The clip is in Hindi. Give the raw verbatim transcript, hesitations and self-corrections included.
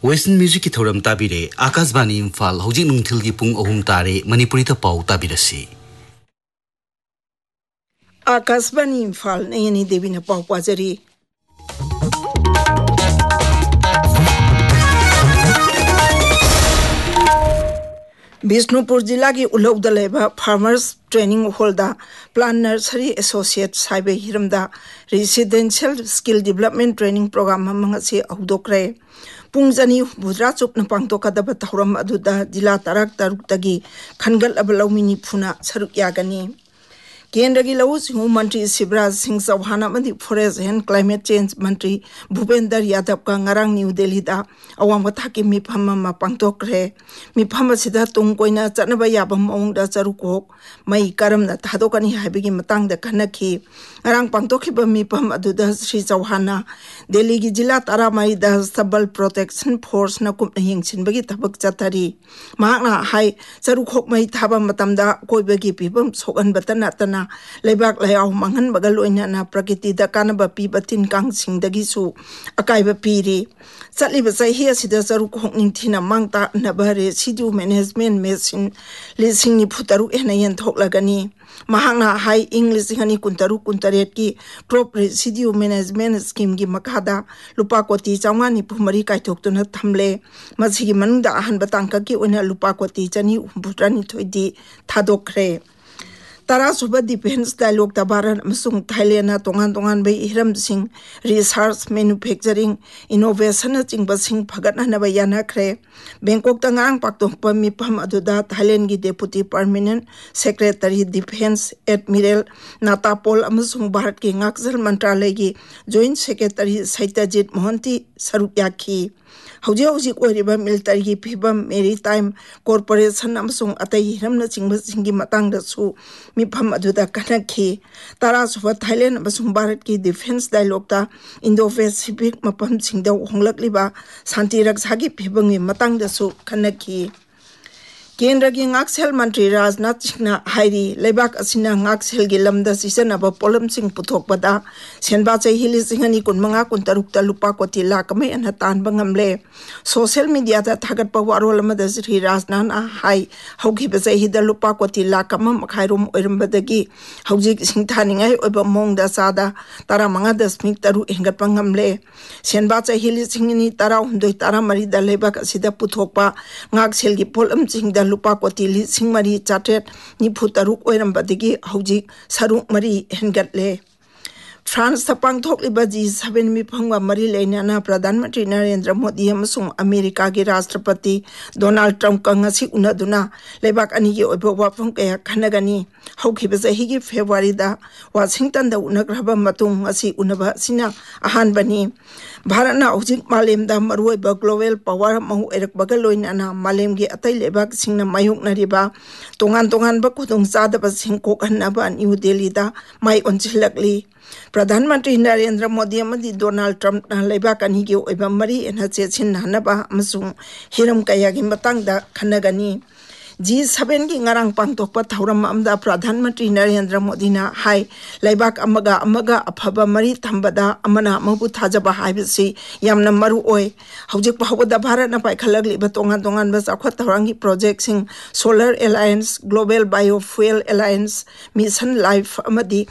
Western Music ki thoram tabire Akashbani Imphal hojik nungthil ki pung ahum tare Manipuri ta pau tabirasi. Akashbani Imphal nayani devi na pau pajari. Bishnupur जिला की उलौदा लेबा farmers training हॉलदा plant nursery associate साइबे हिरमदा residential skill development training programme मंगसे औदोक्रे पुंगजनी बुद्रा चुपन पांगतोकदब थौरम अदुदा जिला तरक तरुक्तगी खनगल लौमिनी फुना सरुक यागनी केंद्र की लघु सिंह मंत्री Shivraj Singh Chauhan अमदी forest and climate change मंत्री भूपेंद्र यादव का ngarang न्यू दिल्ली दा अवांग थाकी मिफम मा पांगतोक्रे मिफम सिदा तुंग कोइना चनबा याबम मौंग दा चरुकोक मई करम न थादोकनी हाइबगी मतंग दा खनखी ngarang पांगतोखिब मिफम अदुदा श्री चौहान दिल्ली की जिला तरामाई दा सबल प्रोटेक्शन फोर्स न कुप हिंगसिनबगी थबक चतरी महाना हाई चरुकोक मई थाबा मतमदा कोइबगी पिबम सोगन बतना तना लेबाक लायाव मंगन बगल ओइना प्रकृति दा कानबा पीबा तिन कांग सिंगदगी सु अकाइबा पीरी चलिबा चही असिदा चरुक होकनिंगथिना मांगता नबा रेसिड्यू मैनेजमेंट मेसिन लिसिंग नि फुतरु एना यनथोकलागनी महांगना हाई इंग्लिश हनी कुंतरु कुंतरेट की क्रॉप रेसिड्यू मैनेजमेंट स्कीम की मखादा लुपा कोटी चांगा निफुमरी काइथोक्तुना थमले मसिगी मनुंगदा अहनबा तांका की ओइना लुपा कोटी चनी उम्बुट्रानी थोइदी थादोक्रे तरा सुबह डिफेंस डायलॉग तबारन मसुंग थाईलैंड तोंगान तोंगान बे Hiram Singh research manufacturing innovation चिंग बसिंग फगतना बयाना खरे बैंकॉक तंगांग पाक्तोंप मिफम अदुदा थाईलैंड की deputy permanent secretary defence admiral Natapol अमसुंग Bharat के ngakjal मंत्रालय की जॉइंट सेक्रेटरी सैत्यजीत मोहंती सरुक याखी हौजे हौजिक ओइरिबा मिलिटरी की फिबम मेरीटाइम कॉर्पोरेशन अमसुंग अतै हिरमना चिंगबा सिंगी मतंगदसु मिफम अदुदा कनखी तरा सुबह थाईलैंड अमसुंग भारत की डिफेंस डायलॉगता इंडो पैसिफिक मफम सिंगदा होंगलकलिबा शांति रक्षा की फिबंगी मतंगदसु कनखी केंद्र की ngakchel मंत्री राजनाथ सिंह हाइरी लेबाक असिना ngakchel गी लमदा सिजनब पोलम सिंह पुथोकबदा सेनबा चहिलि सिंहनी कुनमंगा कुनतरुक्ता लुपा कोटी लाख मै अन तानबा ngamle सोशल मीडिया दा थागतपा वारोल अमदा श्री राजनाथ हाई हौगिबा चहिदा लुपा कोटी लाख अम मखाइरोम ओइरमबदगी हौजिक सिंथानिंगाय ओइबा मोंगदा सादा तारा मंगा दशमिक तरु हेंगतपा ngamle सेनबा चहिलि सिंहनी तारा हुंदोय तारा मरी दा लेबाक असिदा पुथोकपा ngakchel गी पोलम सिंह लुपा कोटी लिसिंग मरी चाटेट निफु तरुक ओइरमबदगी हौजिक सरुक मरी हेंगतले फ्रांस पांगथोकलिबा जी सेवन मिफंगा मरी लेनाना प्रधानमंत्री नरेंद्र मोदी अमसुंग अमेरिका के राष्ट्रपति डोनाल्ड ट्रंप का ngasi उनदुना लेबाक अनि की ओइबो वाफम कया खनगनी हौखिबा चही की फेब्रुआरी दा वाशिंगटन दा उनग्रबा मतुंग ngasi उनबा सिना अहानबनी भारतना हौजिक मालेम दा मरुइबा ग्लोबल पावर महु एरकबगा लोइनाना मालेम की अतै लेबाक सिंगना मायुकनरिबा तोंगान तोंगान बा खुदुंग चादबा सिंग कोकहनबा न्यू दिल्ली दा माइ ओनचिलकली प्रधानमंत्री नरेंद्र मोदी अमदी डोनाल्ड ट्रंप ना लेबाक अनि की ओइबा मरी एना चेचिन हनबा अमसुंग हिरम कया की मतंगदा खनगनी जी सेवन की ngarang पांगतोकपा थौरम अमदा प्रधानमंत्री नरेंद्र मोदी ना हाई लेबाक अमगा अमगा अफबा मरी थंबदा अमना मबु थाजबा हाइबसी यामना मरु ओय हौजिक पहबदा भारत ना पाइखलगलिबा तोंगान तोंगान बा चाखत थौरंगी प्रोजेक्ट सिंग solar alliance global biofuel alliance mission life अमदी